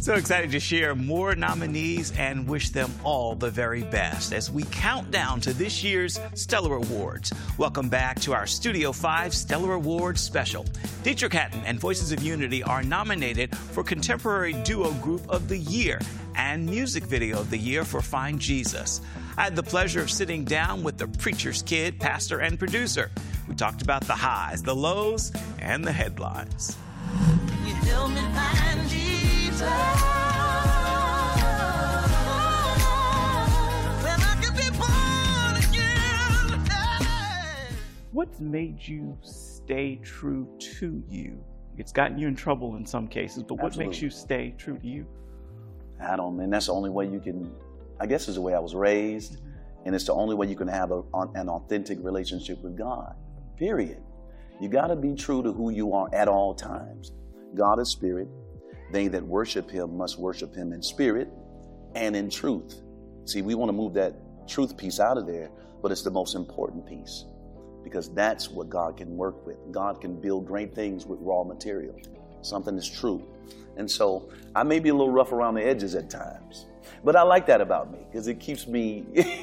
So excited to share more nominees and wish them all the very best as we count down to this year's Stellar Awards. Welcome back to our Studio 5 Stellar Awards special. Dietrich Haddon and Voices of Unity are nominated for Contemporary Duo Group of the Year and Music Video of the Year for Find Jesus. I had the pleasure of sitting down with the preacher's kid, pastor, and producer. We talked about the highs, the lows, and the headlines. You help me find Jesus. Then I can be born again. What's made you stay true to you? It's gotten you in trouble in some cases, but what makes you stay true to you? I don't, man. That's the only way you can, I guess it's the way I was raised, and it's the only way you can have an authentic relationship with God, period. You got to be true to who you are at all times. God is spirit. They that worship him must worship him in spirit and in truth. See, we want to move that truth piece out of there, but it's the most important piece because that's what God can work with. God can build great things with raw material, something that's true. And so I may be a little rough around the edges at times, but I like that about me because it keeps me,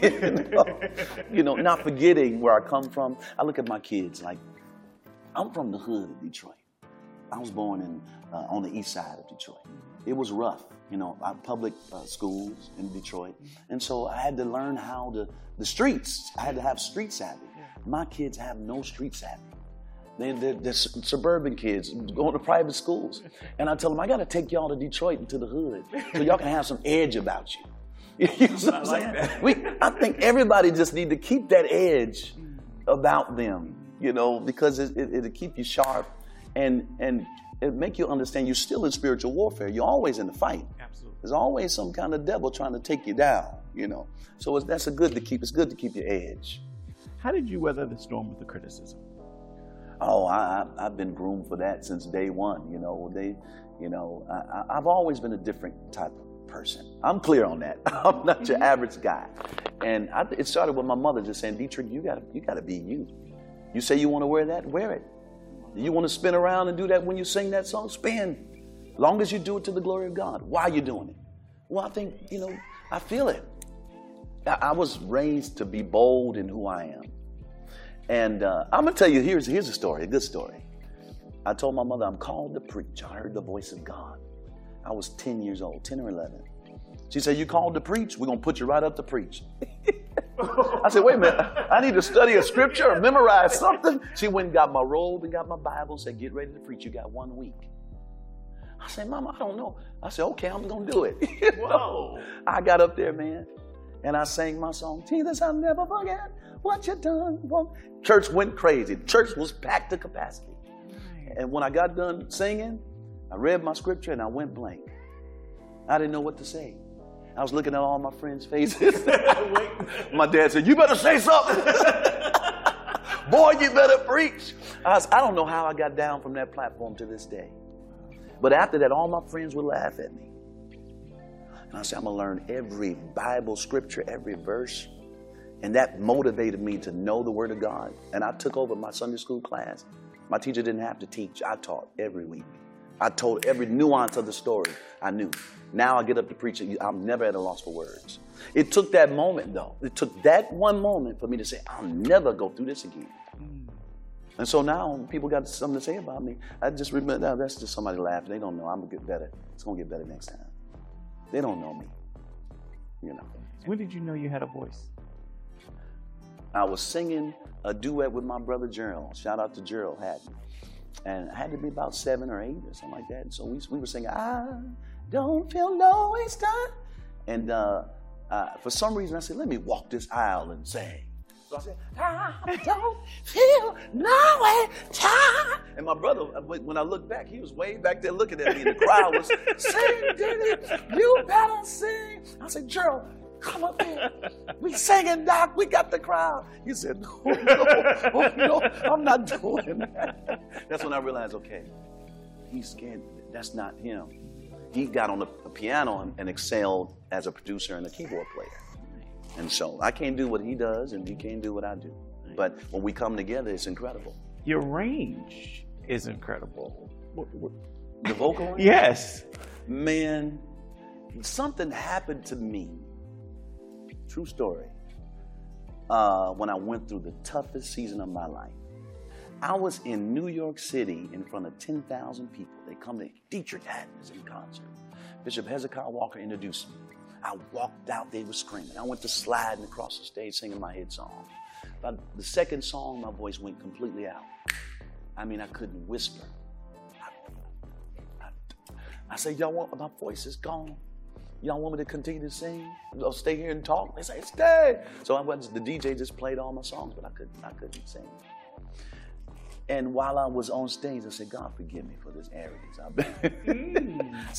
not forgetting where I come from. I look at my kids like, I'm from the hood of Detroit. I was born on the east side of Detroit. It was rough, public schools in Detroit. And so I had to learn how the streets, I had to have street savvy. My kids have no street savvy. They're suburban kids going to private schools. And I tell them, I got to take y'all to Detroit and to the hood so y'all can have some edge about you. You know what I'm saying? I think everybody just need to keep that edge about them, because it'll keep you sharp and it make you understand you're still in spiritual warfare. You're always in the fight. Absolutely. There's always some kind of devil trying to take you down, So it's good to keep your edge. How did you weather the storm with the criticism? Oh, I've been groomed for that since day one. I've always been a different type of person. I'm clear on that. I'm not your average guy. And it started with my mother just saying, Dietrich, you gotta be you. You say you want to wear that, wear it. You want to spin around and do that when you sing that song, spin. Long as you do it to the glory of God. Why are you doing it? Well, I think, I feel it. I was raised to be bold in who I am. And I'm going to tell you, here's a story, a good story. I told my mother, I'm called to preach. I heard the voice of God. I was 10 years old, 10 or 11. She said, you called to preach? We're going to put you right up to preach. I said, wait a minute. I need to study a scripture or memorize something. She went and got my robe and got my Bible, said, get ready to preach. You got 1 week. I said, Mama, I don't know. I said, okay, I'm going to do it. Whoa. I got up there, man, and I sang my song, Jesus, I'll never forget what you done. Church went crazy. Church was packed to capacity. And when I got done singing, I read my scripture and I went blank. I didn't know what to say. I was looking at all my friends' faces. My dad said, you better say something. Boy, you better preach. I don't know how I got down from that platform to this day. But after that, all my friends would laugh at me. And I said, I'm going to learn every Bible scripture, every verse. And that motivated me to know the Word of God. And I took over my Sunday school class. My teacher didn't have to teach. I taught every week. I told every nuance of the story I knew. Now I get up to preach. I'm never at a loss for words. It took that moment, though. It took that one moment for me to say, I'll never go through this again. And so now people got something to say about me. I just remember, that's just somebody laughing. They don't know. I'm going to get better. It's going to get better next time. They don't know me. When did you know you had a voice? I was singing a duet with my brother Gerald. Shout out to Gerald Haddon. And I had to be about 7 or 8 or something like that. And so we were singing, I don't feel no waste time. And for some reason I said, let me walk this aisle and sing. So I said, I don't feel no waste time. And my brother, when I looked back, he was way back there looking at me. And the crowd was, sing, Diddy, you better sing. I said, Gerald, come up here. We singing, Doc. We got the crowd. He said, no, I'm not doing that. That's when I realized, okay, he's scared. That's not him. He got on the piano and excelled as a producer and a keyboard player. And so I can't do what he does, and he can't do what I do. But when we come together, it's incredible. Your range is incredible. The vocal range? Yes. Man, something happened to me, true story, when I went through the toughest season of my life. I was in New York City in front of 10,000 people. They come to Dietrich Haddon's in concert. Bishop Hezekiah Walker introduced me. I walked out, they were screaming. I went to sliding across the stage singing my hit song. By the second song, my voice went completely out. I mean, I couldn't whisper. I said, y'all want, my voice is gone. Y'all want me to continue to sing? Or stay here and talk? They say, stay. So the DJ just played all my songs, but I couldn't sing. And while I was on stage, I said, God, forgive me for this arrogance.